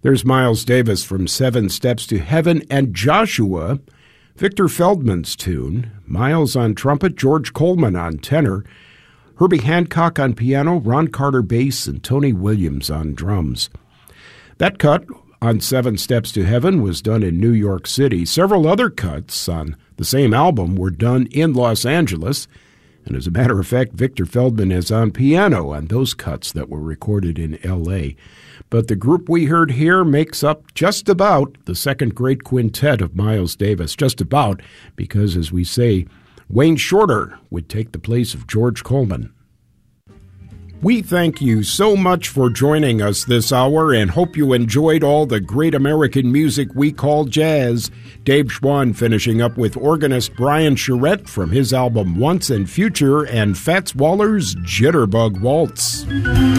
There's Miles Davis from Seven Steps to Heaven, and Joshua, Victor Feldman's tune. Miles on trumpet, George Coleman on tenor, Herbie Hancock on piano, Ron Carter bass, and Tony Williams on drums. That cut on Seven Steps to Heaven was done in New York City. Several other cuts on the same album were done in Los Angeles. And as a matter of fact, Victor Feldman is on piano on those cuts that were recorded in L.A. But the group we heard here makes up just about the second great quintet of Miles Davis. Just about, because as we say, Wayne Shorter would take the place of George Coleman. We thank you so much for joining us this hour and hope you enjoyed all the great American music we call jazz. Dave Schwann finishing up with organist Brian Charette from his album Once and Future, and Fats Waller's Jitterbug Waltz.